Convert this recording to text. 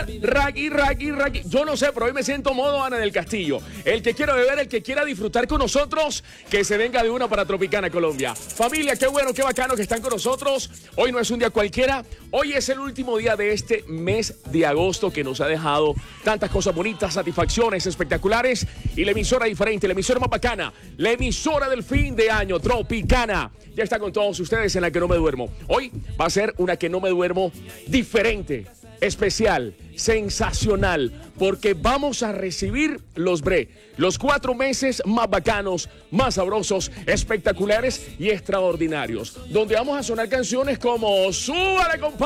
Raggy. Yo no sé, pero hoy me siento modo Ana del Castillo. El que quiera beber, el que quiera disfrutar con nosotros, que se venga de una para Tropicana, Colombia. Familia, qué bueno, qué bacano que están con nosotros. Hoy no es un día cualquiera. Hoy es el último día de este mes de agosto que nos ha dejado tantas cosas bonitas, satisfacciones espectaculares. Y la emisora diferente, la emisora más bacana, la emisora del fin de año, Tropicana. Ya está con todos ustedes en la que no me duermo. Hoy va a ser una que no me duermo diferente, especial, sensacional, porque vamos a recibir los 4 meses más bacanos, más sabrosos, espectaculares y extraordinarios, donde vamos a sonar canciones como "Súbale, compadre",